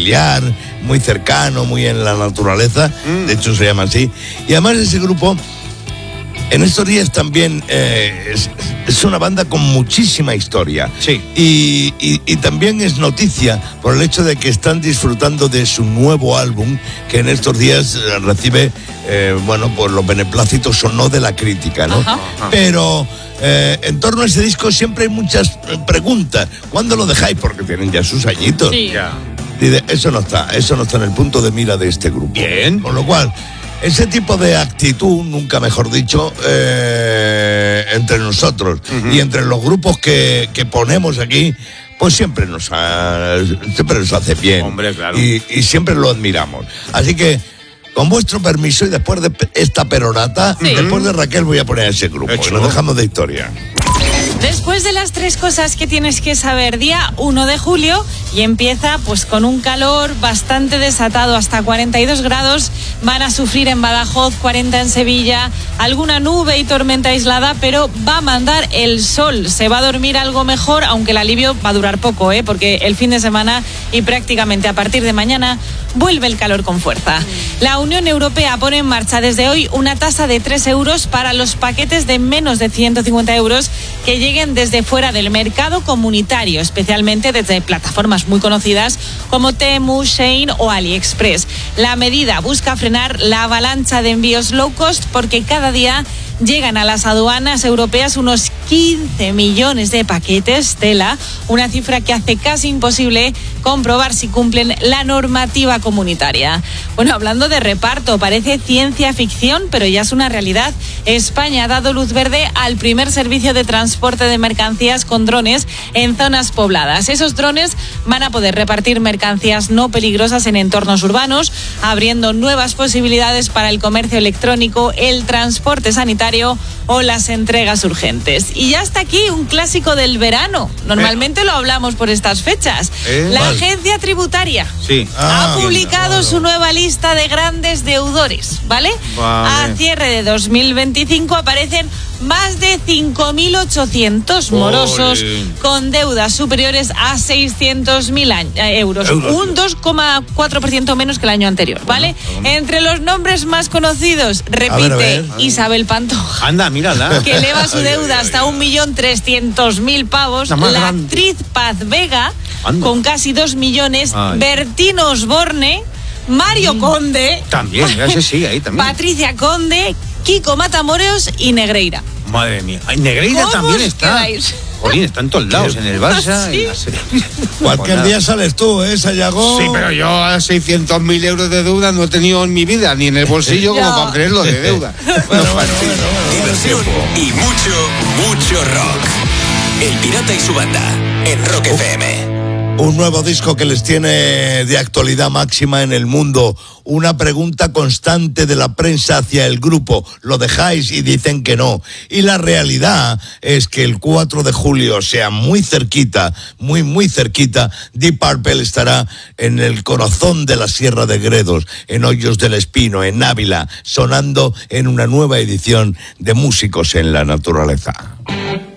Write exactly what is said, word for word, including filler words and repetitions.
familiar, muy cercano, muy en la naturaleza, mm. de hecho se llama así. Y además ese grupo, en estos días también eh, es, es una banda con muchísima historia. Sí. Y, y, y también es noticia por el hecho de que están disfrutando de su nuevo álbum, que en estos días recibe, eh, bueno, pues los beneplácitos o no de la crítica, ¿no? Ajá. Pero eh, en torno a ese disco siempre hay muchas preguntas. ¿Cuándo lo dejáis? Porque tienen ya sus añitos. Sí. Ya. Dice, eso no está, eso no está en el punto de mira de este grupo. Bien. Con lo cual, ese tipo de actitud, nunca mejor dicho, eh, entre nosotros uh-huh. y entre los grupos que, que ponemos aquí, pues siempre nos, ha, siempre nos hace bien. Hombre, claro. Y, y siempre lo admiramos. Así que, con vuestro permiso, y después de esta perorata, sí. después de Raquel voy a poner ese grupo. Y lo dejamos de historia. Después de las tres cosas que tienes que saber, día uno de julio, y empieza pues con un calor bastante desatado, hasta cuarenta y dos grados van a sufrir en Badajoz, cuarenta en Sevilla, alguna nube y tormenta aislada, pero va a mandar el sol, se va a dormir algo mejor, aunque el alivio va a durar poco, ¿eh? Porque el fin de semana y prácticamente a partir de mañana vuelve el calor con fuerza. La Unión Europea pone en marcha desde hoy una tasa de tres euros para los paquetes de menos de ciento cincuenta euros que lleguen desde fuera del mercado comunitario, especialmente desde plataformas muy conocidas como Temu, Shein o AliExpress. La medida busca frenar la avalancha de envíos low cost porque cada día llegan a las aduanas europeas unos quince millones de paquetes, tela, una cifra que hace casi imposible comprobar si cumplen la normativa comunitaria. Bueno, hablando de reparto, parece ciencia ficción, pero ya es una realidad. España ha dado luz verde al primer servicio de transporte de mercancías con drones en zonas pobladas. Esos drones van a poder repartir mercancías no peligrosas en entornos urbanos, abriendo nuevas posibilidades para el comercio electrónico, el transporte sanitario o las entregas urgentes. Y ya está aquí un clásico del verano. Normalmente eh. lo hablamos por estas fechas. Eh. La vale. Agencia Tributaria sí. ah, ha publicado bien, su nueva lista de grandes deudores, ¿vale? Vale. A cierre de dos mil veinticinco aparecen más de cinco mil ochocientos morosos Olé. con deudas superiores a seiscientos mil euros, euros, un dos coma cuatro por ciento menos que el año anterior, ¿vale? Bueno, entre los nombres más conocidos, repite, a ver, a ver. Isabel Pantoja. Anda, mírala. Que eleva su deuda hasta un millón trescientos mil pavos. La, la actriz Paz Vega, Anda. con casi dos millones. Ay. Bertín Osborne, Mario mm. Conde. También, ese sí, ahí también. Patricia Conde, Kiko Matamoros y Negreira. Madre mía. Ay, Negreira también está. Jolín, está en todos lados, en el Barça. ¿Sí? En la serie. Cualquier día sales tú, ¿eh, Sayago? Sí, pero yo a seiscientos mil euros de deuda no he tenido en mi vida, ni en el bolsillo como para creerlo de deuda. Bueno, bueno, bueno, bueno. Diversión y mucho, mucho rock. El Pirata y su banda, en Rock F M. Un nuevo disco que les tiene de actualidad máxima en el mundo. Una pregunta constante de la prensa hacia el grupo. ¿Lo dejáis? Y dicen que no. Y la realidad es que el cuatro de julio, o sea, muy cerquita, muy, muy cerquita, Deep Purple estará en el corazón de la Sierra de Gredos, en Hoyos del Espino, en Ávila, sonando en una nueva edición de Músicos en la Naturaleza.